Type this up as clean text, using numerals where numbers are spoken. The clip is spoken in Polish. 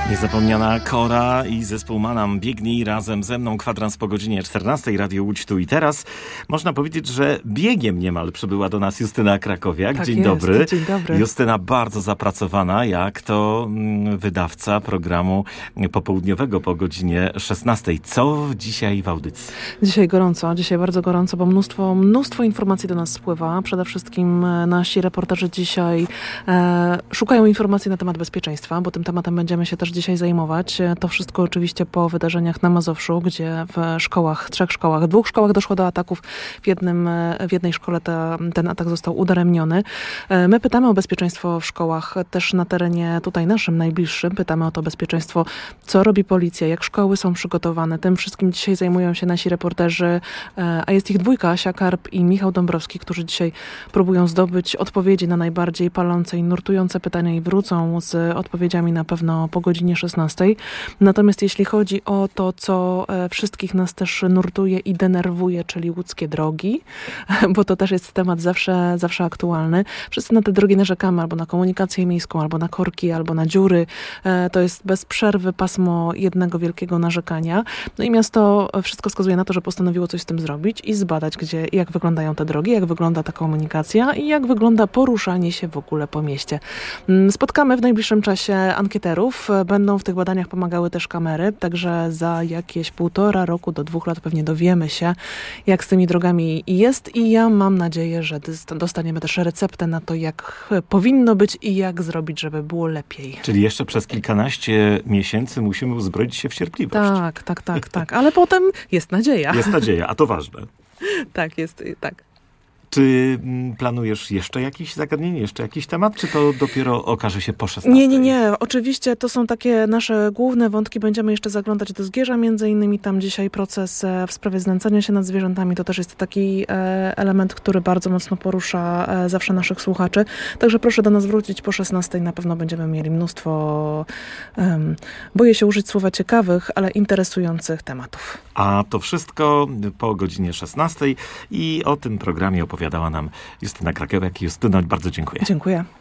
Niezapomniana Kora i zespół Manam. Biegnij razem ze mną. Kwadrans po godzinie 14. Radio Łódź tu i teraz. Można powiedzieć, że biegiem niemal przybyła do nas Justyna Krakowiak. Tak Dzień jest. dobry. Dzień dobry. Justyna bardzo zapracowana, jak to wydawca programu popołudniowego po godzinie 16. Co dzisiaj w audycji? Dzisiaj gorąco, dzisiaj bardzo gorąco, bo mnóstwo informacji do nas spływa. Przede wszystkim nasi reporterzy dzisiaj szukają informacji na temat bezpieczeństwa, bo tym tematem będziemy się też dzisiaj zajmować. To wszystko oczywiście po wydarzeniach na Mazowszu, gdzie w szkołach, 3 szkołach, 2 szkołach doszło do ataków. W jednej szkole ten atak został udaremniony. My pytamy o bezpieczeństwo w szkołach, też na terenie tutaj naszym, najbliższym. Pytamy o to bezpieczeństwo, co robi policja, jak szkoły są przygotowane. Tym wszystkim dzisiaj zajmują się nasi reporterzy, a jest ich 2, Asia Karp i Michał Dąbrowski, którzy dzisiaj próbują zdobyć odpowiedzi na najbardziej palące i nurtujące pytania i wrócą z odpowiedziami na pewno po godzinie 16. Natomiast jeśli chodzi o to, co wszystkich nas też nurtuje i denerwuje, czyli łódzkie drogi, bo to też jest temat zawsze aktualny. Wszyscy na te drogi narzekamy, albo na komunikację miejską, albo na korki, albo na dziury. To jest bez przerwy pasmo jednego wielkiego narzekania. No i miasto wszystko wskazuje na to, że postanowiło coś z tym zrobić i zbadać, jak wyglądają te drogi, jak wygląda ta komunikacja i jak wygląda poruszanie się w ogóle po mieście. Spotkamy w najbliższym czasie ankieterów. Będą w tych badaniach pomagały też kamery, także za jakieś 1,5 roku do 2 lat pewnie dowiemy się, jak z tymi drogami jest i ja mam nadzieję, że dostaniemy też receptę na to, jak powinno być i jak zrobić, żeby było lepiej. Czyli jeszcze przez kilkanaście miesięcy musimy uzbroić się w cierpliwość. Tak. Ale potem jest nadzieja. Jest nadzieja, a to ważne. Tak, jest, tak. Czy planujesz jeszcze jakieś zagadnienie, jeszcze jakiś temat, czy to dopiero okaże się po 16? Nie. Oczywiście to są takie nasze główne wątki. Będziemy jeszcze zaglądać do Zgierza, między innymi tam dzisiaj proces w sprawie znęcania się nad zwierzętami. To też jest taki element, który bardzo mocno porusza zawsze naszych słuchaczy. Także proszę do nas wrócić po 16. Na pewno będziemy mieli mnóstwo, boję się użyć słowa ciekawych, ale interesujących tematów. A to wszystko po godzinie 16 i o tym programie opowiadała nam Justyna Krakowiak. Justyna, bardzo dziękuję. Dziękuję.